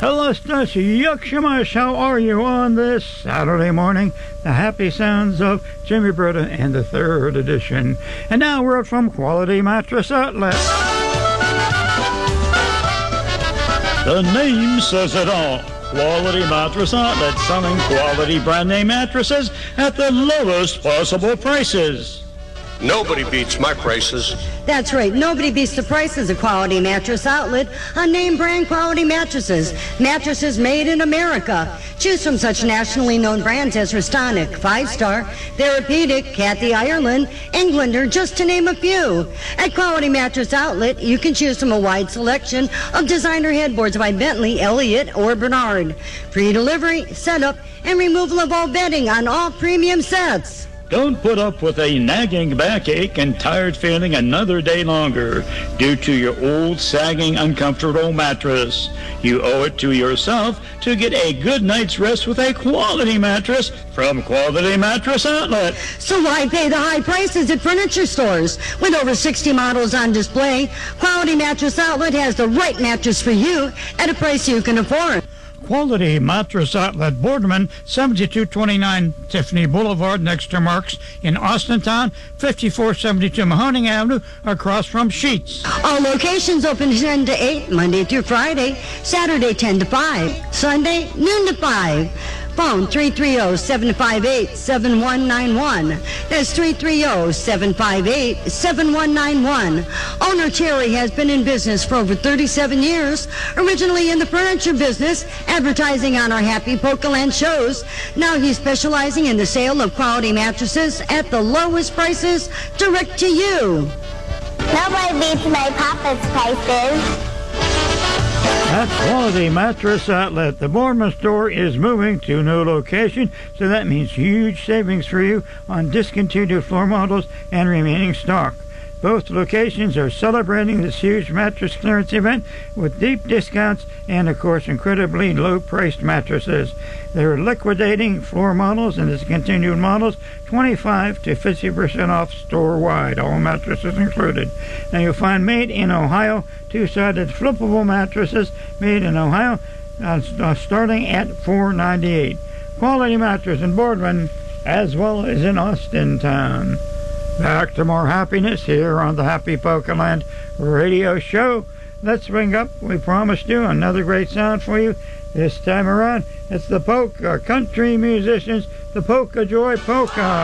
Alastas Yukshimash, how are you on this Saturday morning? The happy sounds of Jimmy Berta and the third edition. And now we're from Quality Mattress Outlet. The name says it all. Quality Mattress Outlet, selling quality brand name mattresses at the lowest possible prices. Nobody beats my prices. That's right. Nobody beats the prices of Quality Mattress Outlet on name brand quality mattresses. Mattresses made in America. Choose from such nationally known brands as Restonic, 5-Star, Therapeutic, Kathy Ireland, Englander, just to name a few. At Quality Mattress Outlet, you can choose from a wide selection of designer headboards by Bentley, Elliott, or Bernard. Free delivery, setup, and removal of all bedding on all premium sets. Don't put up with a nagging backache and tired feeling another day longer due to your old, sagging, uncomfortable mattress. You owe it to yourself to get a good night's rest with a quality mattress from Quality Mattress Outlet. So why pay the high prices at furniture stores? With over 60 models on display, Quality Mattress Outlet has the right mattress for you at a price you can afford. Quality Mattress Outlet, Boardman, 7229 Tiffany Boulevard, next to Mark's in Austintown, 5472 Mahoning Avenue, across from Sheets. All locations open 10 to 8, Monday through Friday, Saturday 10 to 5, Sunday noon to 5. Phone 330-758-7191. That's 330-758-7191. Owner Terry has been in business for over 37 years, originally in the furniture business, advertising on our Happy Pokeland shows. Now he's specializing in the sale of quality mattresses at the lowest prices, direct to you. Nobody beats my papa's prices. At Quality Mattress Outlet, the Boardman store is moving to a new location, so that means huge savings for you on discontinued floor models and remaining stock. Both locations are celebrating this huge mattress clearance event with deep discounts and, of course, incredibly low-priced mattresses. They're liquidating floor models and discontinued models 25 to 50% off store-wide, all mattresses included. Now you'll find made in Ohio, two-sided flippable mattresses made in Ohio, starting at $498. Quality Mattress in Boardman, as well as in Austintown. Back to more happiness here on the Happy Pokeland radio show. Let's bring up, we promised you, another great sound for you. This time around, it's the Polka Country musicians, the Polka Joy Polka.